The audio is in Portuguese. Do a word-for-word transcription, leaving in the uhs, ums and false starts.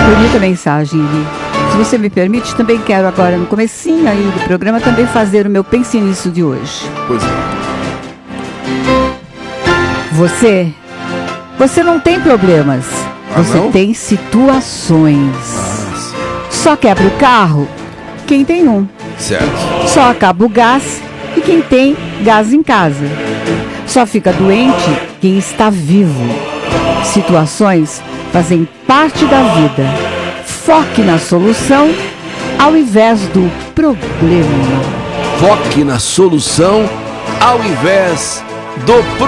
Bonita mensagem, Eli. Se você me permite, também quero agora, no comecinho aí do programa, também fazer o meu Pense Nisso de hoje. Pois é. Você, você não tem problemas. Ah, você não? tem situações. Ah, Só quebra o carro quem tem um. certo. Só acaba o gás e quem tem gás em casa. Só fica doente quem está vivo. Situações fazem parte da vida. Foque na solução ao invés do problema. Foque na solução ao invés do problema.